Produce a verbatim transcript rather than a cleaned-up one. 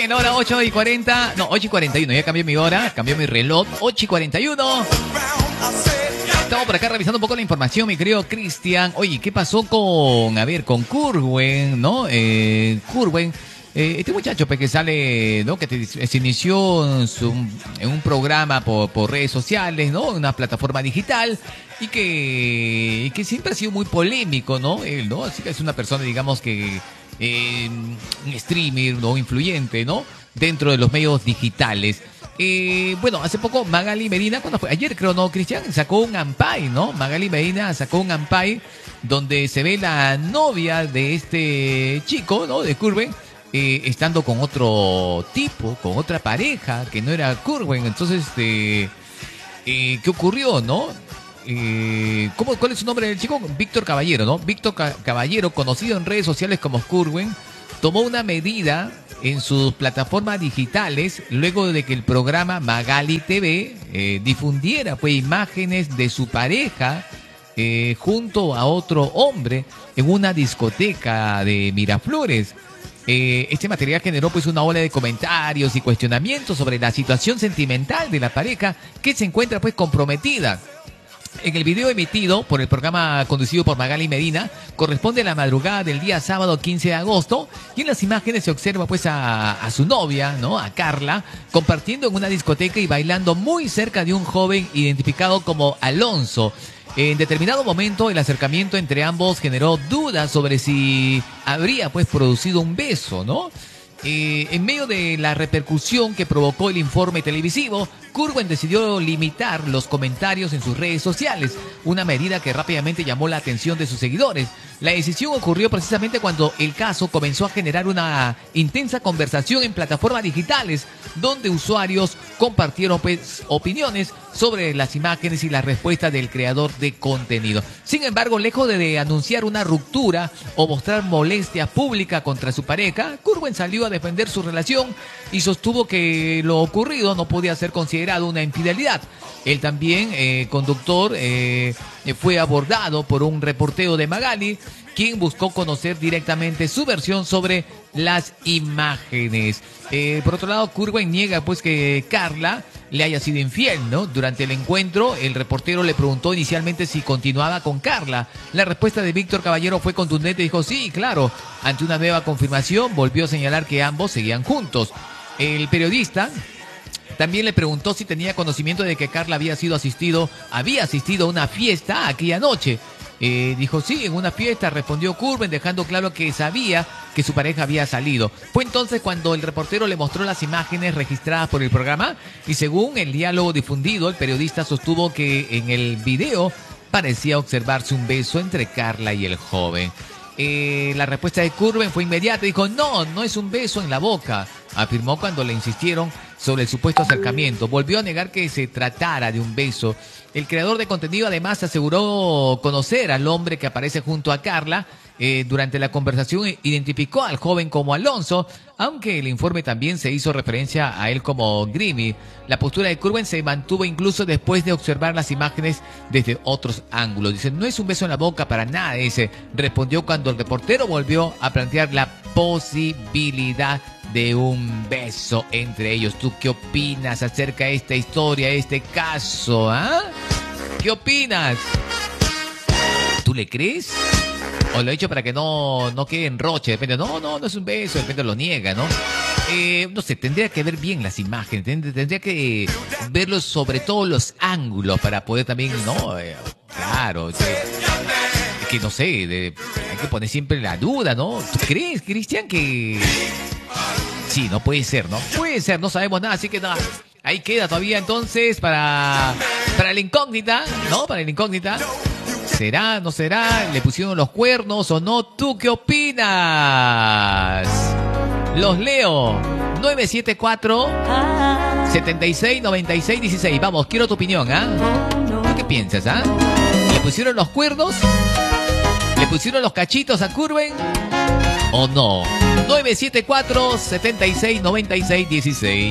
bien, ahora ocho y cuarenta, no, ocho y cuarenta y uno, ya cambié mi hora, cambié mi reloj, ocho y cuarenta y uno. Estamos por acá revisando un poco la información, mi querido Cristian. Oye, ¿qué pasó con, a ver, con Curwen, ¿no? Eh, Curwen, eh, este muchacho pues, que sale, ¿no? Que te- se inició en, su- en un programa por, por redes sociales, ¿no? En una plataforma digital y que, y que siempre ha sido muy polémico, ¿no? Él, ¿no? Así que es una persona, digamos que, eh, un streamer, ¿no? Influyente, ¿no? Dentro de los medios digitales. Eh, bueno, hace poco Magali Medina, ¿cuándo fue? Ayer creo, ¿no, Cristian? Sacó un ampay, ¿no? Magali Medina sacó un ampay donde se ve la novia de este chico, ¿no? De Curwen, eh, estando con otro tipo, con otra pareja, que no era Curwen. Entonces, este, eh, ¿qué ocurrió, no? Eh, ¿cómo, ¿Cuál es su nombre del chico? Víctor Caballero, ¿no? Víctor Ca- Caballero, conocido en redes sociales como Curwen, tomó una medida en sus plataformas digitales luego de que el programa Magali T V eh, difundiera pues, imágenes de su pareja eh, junto a otro hombre en una discoteca de Miraflores. Eh, este material generó pues una ola de comentarios y cuestionamientos sobre la situación sentimental de la pareja que se encuentra pues comprometida. En el video emitido por el programa conducido por Magali Medina, corresponde a la madrugada del día sábado quince de agosto, y en las imágenes se observa pues a, a su novia, ¿no? A Carla, compartiendo en una discoteca y bailando muy cerca de un joven identificado como Alonso. En determinado momento el acercamiento entre ambos generó dudas sobre si habría pues producido un beso, ¿no? Eh, en medio de la repercusión que provocó el informe televisivo, Curwen decidió limitar los comentarios en sus redes sociales, una medida que rápidamente llamó la atención de sus seguidores. La decisión ocurrió precisamente cuando el caso comenzó a generar una intensa conversación en plataformas digitales, donde usuarios compartieron pues, opiniones sobre las imágenes y las respuestas del creador de contenido. Sin embargo, lejos de, de anunciar una ruptura o mostrar molestia pública contra su pareja, Curwen salió a defender su relación y sostuvo que lo ocurrido no podía ser considerado una infidelidad. Él también, eh, conductor, eh, fue abordado por un reportero de Magali, quien buscó conocer directamente su versión sobre las imágenes. Eh, por otro lado, Curwen niega pues que Carla le haya sido infiel, ¿no? Durante el encuentro, el reportero le preguntó inicialmente si continuaba con Carla. La respuesta de Víctor Caballero fue contundente, dijo sí, claro. Ante una nueva confirmación, volvió a señalar que ambos seguían juntos. El periodista también le preguntó si tenía conocimiento de que Carla había sido asistido, había asistido a una fiesta aquella noche. Eh, dijo sí, en una fiesta, respondió Curwen, dejando claro que sabía que su pareja había salido. Fue entonces cuando el reportero le mostró las imágenes registradas por el programa y según el diálogo difundido, el periodista sostuvo que en el video parecía observarse un beso entre Carla y el joven. Eh, la respuesta de Curwen fue inmediata, dijo no, no es un beso en la boca, afirmó cuando le insistieron sobre el supuesto acercamiento. Volvió a negar que se tratara de un beso. El creador de contenido además aseguró conocer al hombre que aparece junto a Carla. Eh, durante la conversación identificó al joven como Alonso, aunque el informe también se hizo referencia a él como Grimmy. La postura de Curwen se mantuvo incluso después de observar las imágenes desde otros ángulos. Dice, no es un beso en la boca para nada ese, respondió cuando el reportero volvió a plantear la posibilidad de un beso entre ellos. ¿Tú qué opinas acerca de esta historia, este caso? ¿Ah? ¿Qué opinas? ¿Tú le crees? O lo he hecho para que no, no quede en roche, depende. No, no, no es un beso, de repente lo niega, ¿no? Eh, no sé, tendría que ver bien las imágenes, tend- tendría que verlos sobre todos los ángulos para poder también, ¿no? Eh, claro, que, que no sé, de- hay que poner siempre la duda, ¿no? ¿Tú crees, Cristian, que...? Sí, no puede ser, ¿no? Puede ser, no sabemos nada, así que nada. Ahí queda todavía entonces para, para la incógnita, ¿no? Para la incógnita. ¿Será, no será? ¿Le pusieron los cuernos o no? ¿Tú qué opinas? Los leo. nueve siete cuatro, siete seis, nueve seis, uno seis. Vamos, quiero tu opinión, ¿ah? ¿Tú qué piensas, ah? ¿Le pusieron los cuernos? ¿Le pusieron los cachitos a Curwen? ¿O no? nueve siete cuatro, siete seis, nueve seis, uno seis.